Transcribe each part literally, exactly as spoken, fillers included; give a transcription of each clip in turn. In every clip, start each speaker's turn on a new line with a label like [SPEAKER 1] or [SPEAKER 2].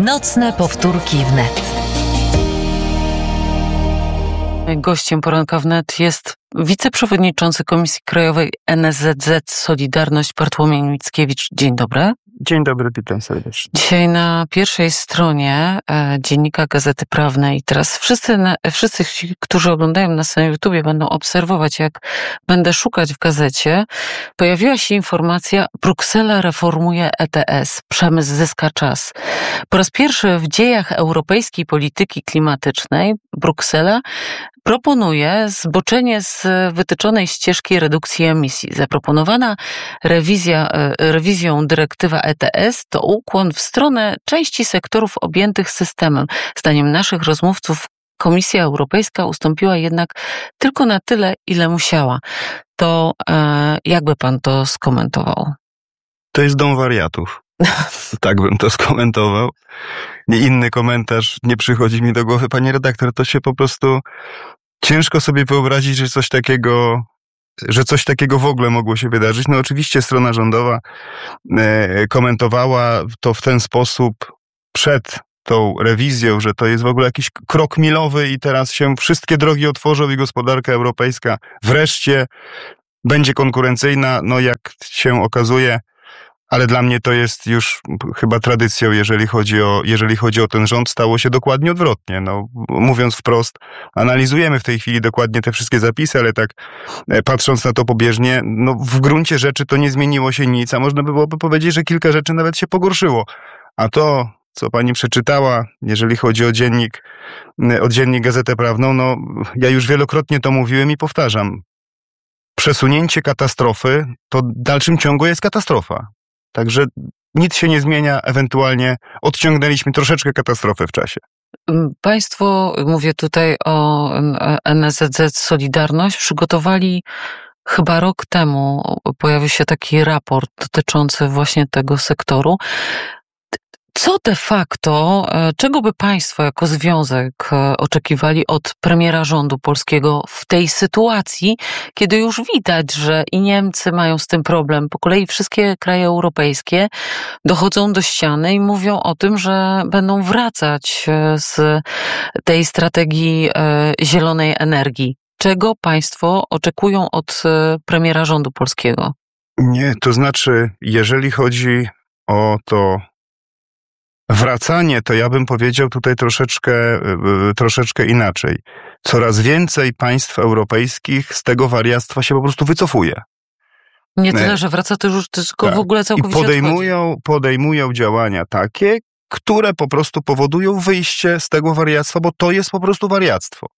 [SPEAKER 1] Nocne powtórki wnet.
[SPEAKER 2] Gościem poranka wnet jest wiceprzewodniczący Komisji Krajowej N S Z Z Solidarność Bartłomiej Mickiewicz. Dzień dobry.
[SPEAKER 3] Dzień dobry, witam serdecznie.
[SPEAKER 2] Dzisiaj na pierwszej stronie e, dziennika Gazety Prawnej. Teraz wszyscy, na, wszyscy, którzy oglądają nas na YouTubie, będą obserwować, jak będę szukać w gazecie. Pojawiła się informacja: Bruksela reformuje E T S. Przemysł zyska czas. Po raz pierwszy w dziejach europejskiej polityki klimatycznej Bruksela proponuje zboczenie z wytyczonej ścieżki redukcji emisji. Zaproponowana rewizja, rewizją dyrektywa E T S to ukłon w stronę części sektorów objętych systemem. Zdaniem naszych rozmówców Komisja Europejska ustąpiła jednak tylko na tyle, ile musiała. To e, jakby pan to skomentował?
[SPEAKER 3] To jest dom wariatów. Tak bym to skomentował. Inny komentarz nie przychodzi mi do głowy, pani redaktor. To się po prostu ciężko sobie wyobrazić, że coś takiego, że coś takiego w ogóle mogło się wydarzyć. No oczywiście strona rządowa e, komentowała to w ten sposób przed tą rewizją, że to jest w ogóle jakiś krok milowy i teraz się wszystkie drogi otworzą i gospodarka europejska wreszcie będzie konkurencyjna. No jak się okazuje, ale dla mnie to jest już chyba tradycją, jeżeli chodzi o, jeżeli chodzi o ten rząd, stało się dokładnie odwrotnie. No, mówiąc wprost, analizujemy w tej chwili dokładnie te wszystkie zapisy, ale tak patrząc na to pobieżnie, no w gruncie rzeczy to nie zmieniło się nic, a można by byłoby powiedzieć, że kilka rzeczy nawet się pogorszyło. A to, co pani przeczytała, jeżeli chodzi o dziennik, o dziennik Gazetę Prawną, no ja już wielokrotnie to mówiłem i powtarzam. Przesunięcie katastrofy to w dalszym ciągu jest katastrofa. Także nic się nie zmienia, ewentualnie odciągnęliśmy troszeczkę katastrofę w czasie.
[SPEAKER 2] Państwo, mówię tutaj o N S Z Z Solidarność, przygotowali chyba rok temu, pojawił się taki raport dotyczący właśnie tego sektoru. Co de facto, czego by państwo jako związek oczekiwali od premiera rządu polskiego w tej sytuacji, kiedy już widać, że i Niemcy mają z tym problem, po kolei wszystkie kraje europejskie dochodzą do ściany i mówią o tym, że będą wracać z tej strategii zielonej energii. Czego państwo oczekują od premiera rządu polskiego?
[SPEAKER 3] Nie, to znaczy, jeżeli chodzi o to wracanie, to ja bym powiedział tutaj troszeczkę, troszeczkę inaczej. Coraz więcej państw europejskich z tego wariactwa się po prostu wycofuje.
[SPEAKER 2] Nie tyle, że wraca, to już tylko tak. w ogóle całkowicie
[SPEAKER 3] I podejmują, podejmują działania takie, które po prostu powodują wyjście z tego wariactwa, bo to jest po prostu wariactwo.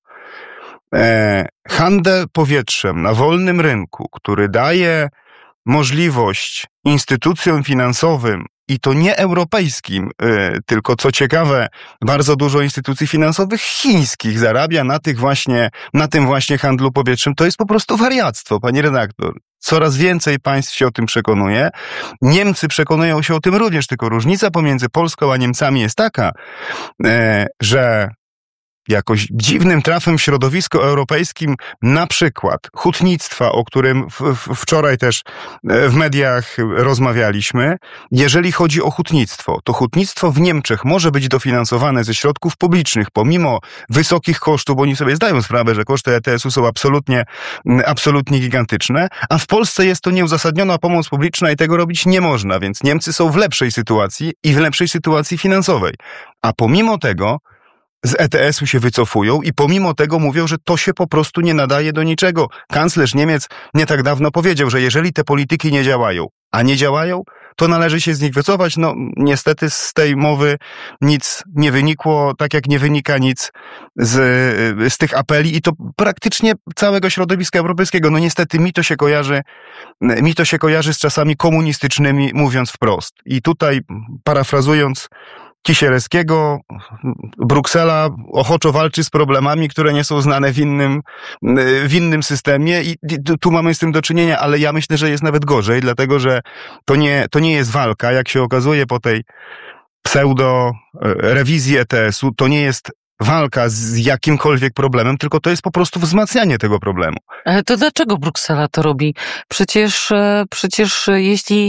[SPEAKER 3] E, handel powietrzem na wolnym rynku, który daje możliwość instytucjom finansowym, i to nie europejskim, yy, tylko co ciekawe, bardzo dużo instytucji finansowych chińskich zarabia na tych właśnie, na tym właśnie handlu powietrznym. To jest po prostu wariactwo, pani redaktor. Coraz więcej państw się o tym przekonuje. Niemcy przekonują się o tym również, tylko różnica pomiędzy Polską a Niemcami jest taka, yy, że jakoś dziwnym trafem w środowisku europejskim, na przykład hutnictwa, o którym w, w, wczoraj też w mediach rozmawialiśmy, jeżeli chodzi o hutnictwo, to hutnictwo w Niemczech może być dofinansowane ze środków publicznych, pomimo wysokich kosztów, bo oni sobie zdają sprawę, że koszty E T S-u są absolutnie, absolutnie gigantyczne, a w Polsce jest to nieuzasadniona pomoc publiczna i tego robić nie można, więc Niemcy są w lepszej sytuacji i w lepszej sytuacji finansowej. A pomimo tego z E T S-u się wycofują i pomimo tego mówią, że to się po prostu nie nadaje do niczego. Kanclerz Niemiec nie tak dawno powiedział, że jeżeli te polityki nie działają, a nie działają, to należy się z nich wycofać. No niestety z tej mowy nic nie wynikło, tak jak nie wynika nic z, z tych apeli i to praktycznie całego środowiska europejskiego. No niestety mi to się kojarzy, mi to się kojarzy z czasami komunistycznymi, mówiąc wprost. I tutaj parafrazując Kisielewskiego, Bruksela ochoczo walczy z problemami, które nie są znane w innym, w innym systemie i tu mamy z tym do czynienia, ale ja myślę, że jest nawet gorzej, dlatego że to nie, to nie jest walka, jak się okazuje po tej pseudo rewizji E T S-u, to nie jest walka z jakimkolwiek problemem, tylko to jest po prostu wzmacnianie tego problemu.
[SPEAKER 2] Ale to dlaczego Bruksela to robi? Przecież, przecież jeśli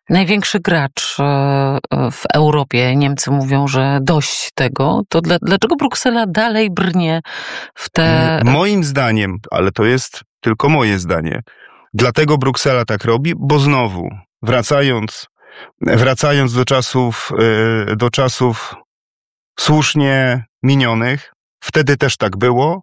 [SPEAKER 2] Największy gracz w Europie, Niemcy mówią, że dość tego, to dla, dlaczego Bruksela dalej brnie w te...
[SPEAKER 3] Moim zdaniem, ale to jest tylko moje zdanie, dlatego Bruksela tak robi, bo znowu, wracając, wracając do czasów, do czasów słusznie minionych, wtedy też tak było,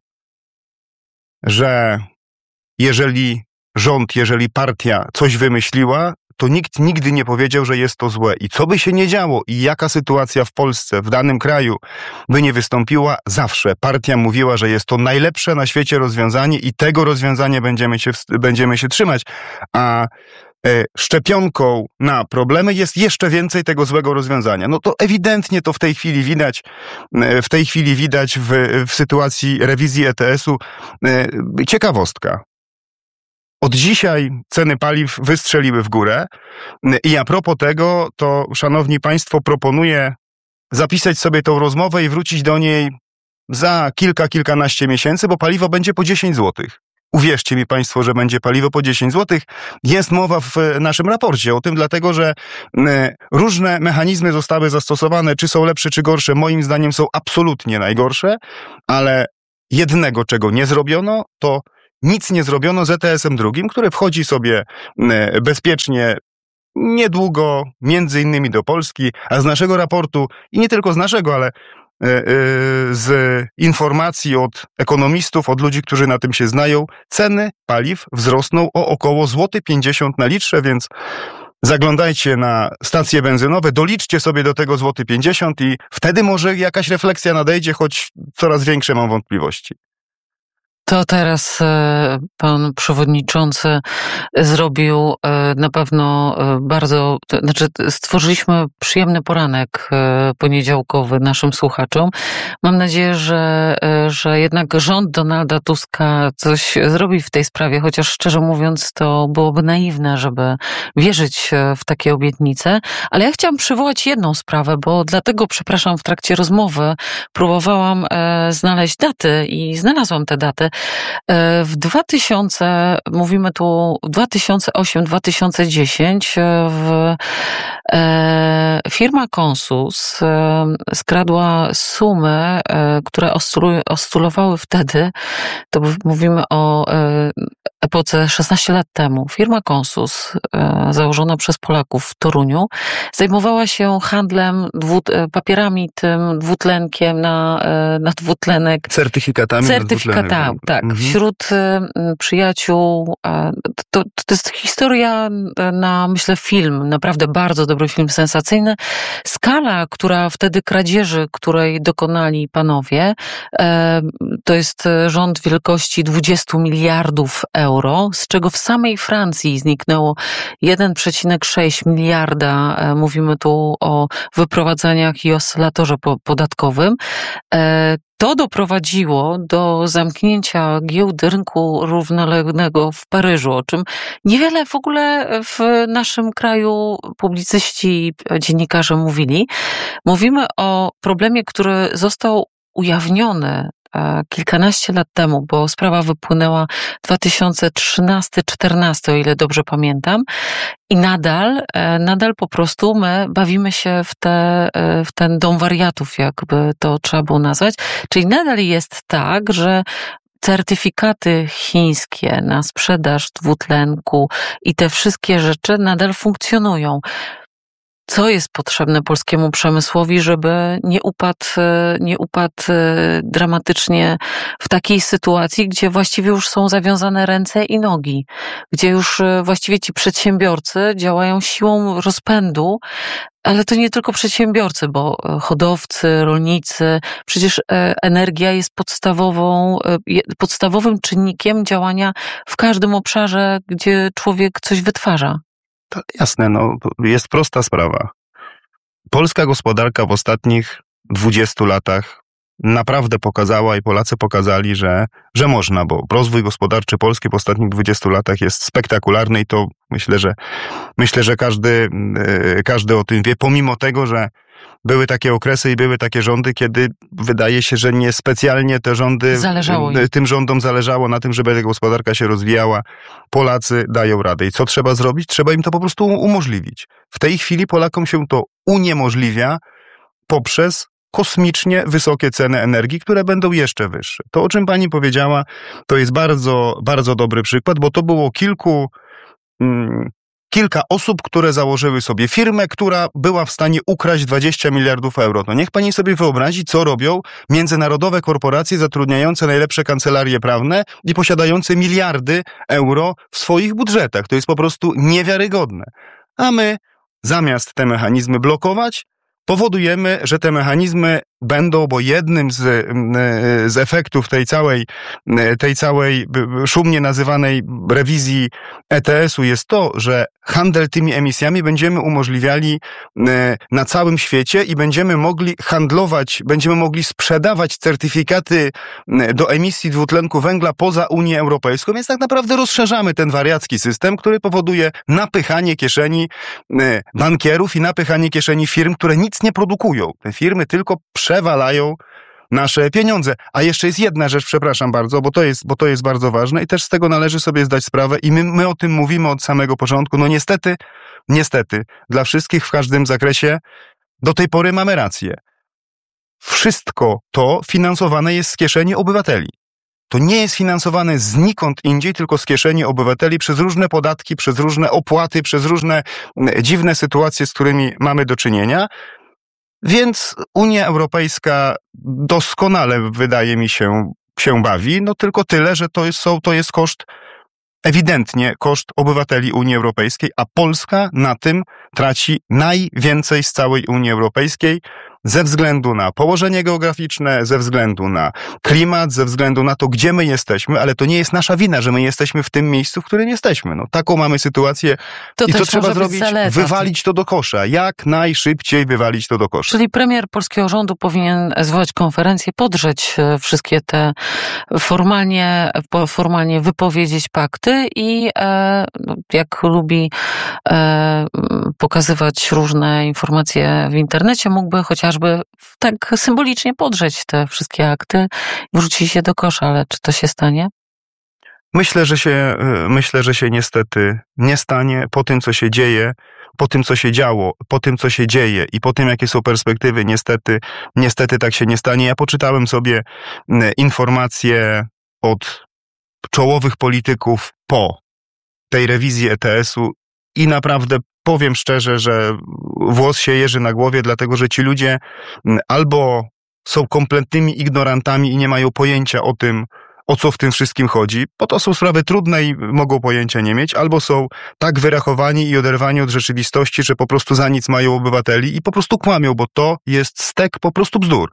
[SPEAKER 3] że jeżeli rząd, jeżeli partia coś wymyśliła, to nikt nigdy nie powiedział, że jest to złe. I co by się nie działo i jaka sytuacja w Polsce, w danym kraju by nie wystąpiła, zawsze partia mówiła, że jest to najlepsze na świecie rozwiązanie i tego rozwiązania będziemy się, będziemy się trzymać. A e, szczepionką na problemy jest jeszcze więcej tego złego rozwiązania. No to ewidentnie to w tej chwili widać, e, w tej chwili widać w, w sytuacji rewizji E T S-u. E, ciekawostka. Od dzisiaj ceny paliw wystrzeliły w górę i a propos tego, to szanowni państwo, proponuję zapisać sobie tą rozmowę i wrócić do niej za kilka, kilkanaście miesięcy, bo paliwo będzie po dziesięć złotych. Uwierzcie mi państwo, że będzie paliwo po dziesięć złotych. Jest mowa w naszym raporcie o tym, dlatego że różne mechanizmy zostały zastosowane, czy są lepsze, czy gorsze. Moim zdaniem są absolutnie najgorsze, ale jednego, czego nie zrobiono, to nic nie zrobiono z E T S-em drugim, który wchodzi sobie bezpiecznie niedługo, między innymi do Polski, a z naszego raportu, i nie tylko z naszego, ale z informacji od ekonomistów, od ludzi, którzy na tym się znają, ceny paliw wzrosną o około złoty pięćdziesiąt na litrze, więc zaglądajcie na stacje benzynowe, doliczcie sobie do tego złoty pięćdziesiąt i wtedy może jakaś refleksja nadejdzie, choć coraz większe mam wątpliwości.
[SPEAKER 2] To teraz pan przewodniczący zrobił na pewno bardzo, to znaczy stworzyliśmy przyjemny poranek poniedziałkowy naszym słuchaczom. Mam nadzieję, że, że jednak rząd Donalda Tuska coś zrobi w tej sprawie, chociaż szczerze mówiąc to byłoby naiwne, żeby wierzyć w takie obietnice. Ale ja chciałam przywołać jedną sprawę, bo dlatego, przepraszam, w trakcie rozmowy próbowałam znaleźć daty i znalazłam te daty. W dwa tysiące, mówimy tu dwa tysiące ósmy do dwa tysiące dziesiątego, w, e, firma Consus e, skradła sumy, e, które oscylu, oscylowały wtedy, to mówimy o e, epoce szesnaście lat temu. Firma Consus, e, założona przez Polaków w Toruniu, zajmowała się handlem dwu, papierami tym dwutlenkiem na, e, na dwutlenek.
[SPEAKER 3] Certyfikatami.
[SPEAKER 2] Certyfikatami, tak. Mhm. Wśród y, przyjaciół, y, to, to jest historia na, myślę, film, naprawdę bardzo dobry film, sensacyjny. Skala, która wtedy kradzieży, której dokonali panowie, y, to jest rząd wielkości dwadzieścia miliardów euro, z czego w samej Francji zniknęło jeden przecinek sześć miliarda. Y, mówimy tu o wyprowadzaniach i oscylatorze po, podatkowym. Y, To doprowadziło do zamknięcia giełdy rynku równoległego w Paryżu, o czym niewiele w ogóle w naszym kraju publicyści, dziennikarze mówili. Mówimy o problemie, który został ujawniony kilkanaście lat temu, bo sprawa wypłynęła dwa tysiące trzynasty czternasty, o ile dobrze pamiętam. I nadal, nadal po prostu my bawimy się w, te, w ten dom wariatów, jakby to trzeba było nazwać. Czyli nadal jest tak, że certyfikaty chińskie na sprzedaż dwutlenku i te wszystkie rzeczy nadal funkcjonują. Co jest potrzebne polskiemu przemysłowi, żeby nie upadł, nie upadł dramatycznie w takiej sytuacji, gdzie właściwie już są zawiązane ręce i nogi, gdzie już właściwie ci przedsiębiorcy działają siłą rozpędu, ale to nie tylko przedsiębiorcy, bo hodowcy, rolnicy, przecież energia jest podstawową, podstawowym czynnikiem działania w każdym obszarze, gdzie człowiek coś wytwarza.
[SPEAKER 3] To jasne, no, jest prosta sprawa. Polska gospodarka w ostatnich dwudziestu latach naprawdę pokazała i Polacy pokazali, że, że można, bo rozwój gospodarczy Polski w ostatnich dwudziestu latach jest spektakularny i to myślę, że myślę, że każdy, każdy o tym wie, pomimo tego, że były takie okresy i były takie rządy, kiedy wydaje się, że niespecjalnie te rządy,
[SPEAKER 2] Zależało im.
[SPEAKER 3] tym rządom zależało na tym, żeby ta gospodarka się rozwijała. Polacy dają radę. I co trzeba zrobić? Trzeba im to po prostu umożliwić. W tej chwili Polakom się to uniemożliwia poprzez kosmicznie wysokie ceny energii, które będą jeszcze wyższe. To, o czym pani powiedziała, to jest bardzo, bardzo dobry przykład, bo to było kilku, mm, kilka osób, które założyły sobie firmę, która była w stanie ukraść dwadzieścia miliardów euro. No niech pani sobie wyobrazi, co robią międzynarodowe korporacje zatrudniające najlepsze kancelarie prawne i posiadające miliardy euro w swoich budżetach. To jest po prostu niewiarygodne. A my, zamiast te mechanizmy blokować, powodujemy, że te mechanizmy będą, bo jednym z, z efektów tej całej, tej całej szumnie nazywanej rewizji E T S-u jest to, że handel tymi emisjami będziemy umożliwiali na całym świecie i będziemy mogli handlować, będziemy mogli sprzedawać certyfikaty do emisji dwutlenku węgla poza Unię Europejską, więc tak naprawdę rozszerzamy ten wariacki system, który powoduje napychanie kieszeni bankierów i napychanie kieszeni firm, które nic nie produkują. Te firmy tylko przewalają nasze pieniądze. A jeszcze jest jedna rzecz, przepraszam bardzo, bo to jest, bo to jest bardzo ważne i też z tego należy sobie zdać sprawę i my, my o tym mówimy od samego początku. No niestety, niestety, dla wszystkich w każdym zakresie do tej pory mamy rację. Wszystko to finansowane jest z kieszeni obywateli. To nie jest finansowane znikąd indziej, tylko z kieszeni obywateli przez różne podatki, przez różne opłaty, przez różne dziwne sytuacje, z którymi mamy do czynienia. Więc Unia Europejska doskonale, wydaje mi się, się bawi, no tylko tyle, że to jest, to jest koszt, ewidentnie koszt obywateli Unii Europejskiej, a Polska na tym traci najwięcej z całej Unii Europejskiej ze względu na położenie geograficzne, ze względu na klimat, ze względu na to, gdzie my jesteśmy, ale to nie jest nasza wina, że my jesteśmy w tym miejscu, w którym jesteśmy. No, taką mamy sytuację
[SPEAKER 2] to
[SPEAKER 3] i co trzeba
[SPEAKER 2] może
[SPEAKER 3] zrobić? Wywalić to do kosza. Jak najszybciej wywalić to do kosza.
[SPEAKER 2] Czyli premier polskiego rządu powinien zwołać konferencję, podrzeć wszystkie te formalnie, formalnie wypowiedzieć pakty i e, jak lubi e, pokazywać różne informacje w internecie, mógłby chociaż żeby tak symbolicznie podrzeć te wszystkie akty i wrzucić się do kosza, ale czy to się stanie?
[SPEAKER 3] Myślę, że się, myślę, że się niestety nie stanie. Po tym, co się dzieje, po tym, co się działo, po tym, co się dzieje i po tym, jakie są perspektywy, niestety, niestety tak się nie stanie. Ja poczytałem sobie informacje od czołowych polityków po tej rewizji E T S-u i naprawdę powiem szczerze, że włos się jeży na głowie, dlatego że ci ludzie albo są kompletnymi ignorantami i nie mają pojęcia o tym, o co w tym wszystkim chodzi, bo to są sprawy trudne i mogą pojęcia nie mieć, albo są tak wyrachowani i oderwani od rzeczywistości, że po prostu za nic mają obywateli i po prostu kłamią, bo to jest stek po prostu bzdur.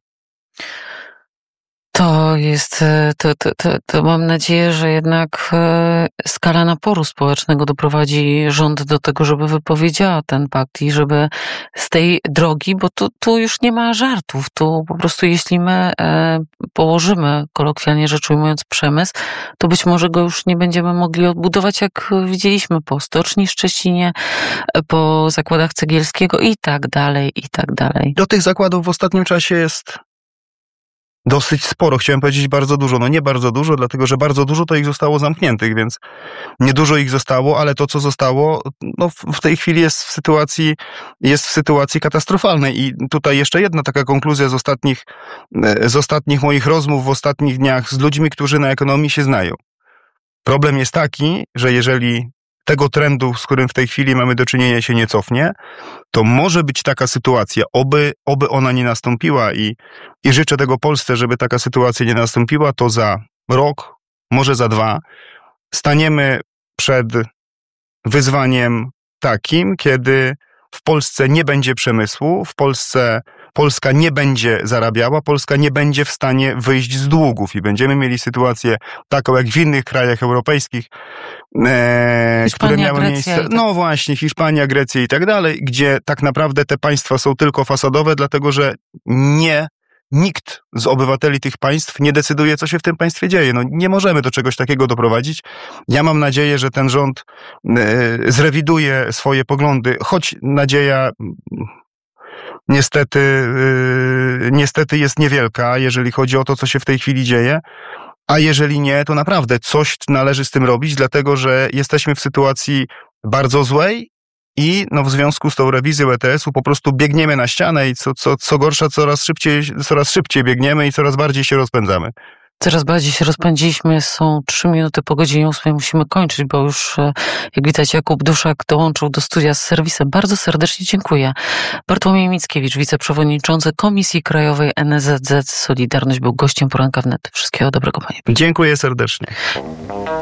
[SPEAKER 2] To jest, to, to, to, to mam nadzieję, że jednak skala naporu społecznego doprowadzi rząd do tego, żeby wypowiedziała ten pakt i żeby z tej drogi, bo tu, tu już nie ma żartów, tu po prostu jeśli my położymy, kolokwialnie rzecz ujmując, przemysł, to być może go już nie będziemy mogli odbudować, jak widzieliśmy po Stoczni Szczecinie, po zakładach Cegielskiego i tak dalej, i tak dalej.
[SPEAKER 3] Do tych zakładów w ostatnim czasie jest dosyć sporo, chciałem powiedzieć bardzo dużo, no nie bardzo dużo, dlatego że bardzo dużo to ich zostało zamkniętych, więc niedużo ich zostało, ale to, co zostało, no w tej chwili jest w sytuacji, jest w sytuacji katastrofalnej i tutaj jeszcze jedna taka konkluzja z ostatnich, z ostatnich moich rozmów w ostatnich dniach z ludźmi, którzy na ekonomii się znają. Problem jest taki, że jeżeli tego trendu, z którym w tej chwili mamy do czynienia, się nie cofnie, to może być taka sytuacja, oby, oby ona nie nastąpiła i, i życzę tego Polsce, żeby taka sytuacja nie nastąpiła, to za rok, może za dwa, staniemy przed wyzwaniem takim, kiedy w Polsce nie będzie przemysłu, w Polsce Polska nie będzie zarabiała, Polska nie będzie w stanie wyjść z długów i będziemy mieli sytuację taką jak w innych krajach europejskich, e, które miały
[SPEAKER 2] Grecja
[SPEAKER 3] miejsce.
[SPEAKER 2] tak.
[SPEAKER 3] No właśnie, Hiszpania, Grecja i tak dalej, gdzie tak naprawdę te państwa są tylko fasadowe, dlatego że nie nikt z obywateli tych państw nie decyduje, co się w tym państwie dzieje. No nie możemy do czegoś takiego doprowadzić. Ja mam nadzieję, że ten rząd e, zrewiduje swoje poglądy, choć nadzieja niestety, yy, niestety jest niewielka, jeżeli chodzi o to, co się w tej chwili dzieje. A jeżeli nie, to naprawdę coś należy z tym robić, dlatego że jesteśmy w sytuacji bardzo złej i no, w związku z tą rewizją E T S-u po prostu biegniemy na ścianę i co, co, co gorsza, coraz szybciej, coraz szybciej biegniemy i coraz bardziej się rozpędzamy.
[SPEAKER 2] Coraz bardziej się rozpędziliśmy, są trzy minuty po godzinie ósmej, musimy kończyć, bo już, jak widać, Jakub Duszak dołączył do studia z serwisem. Bardzo serdecznie dziękuję. Bartłomiej Mickiewicz, wiceprzewodniczący Komisji Krajowej N S Z Z Solidarność, był gościem Poranka Wnet. Wszystkiego dobrego, panie.
[SPEAKER 3] Dziękuję serdecznie.